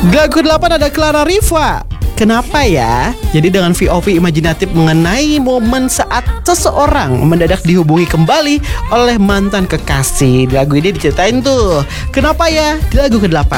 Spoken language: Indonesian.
Di lagu ke-8 ada Clara Riva. Kenapa ya? Jadi dengan VOV imajinatif mengenai momen saat seseorang mendadak dihubungi kembali oleh mantan kekasih. Di lagu ini diceritain tuh, kenapa ya? Di lagu ke-8.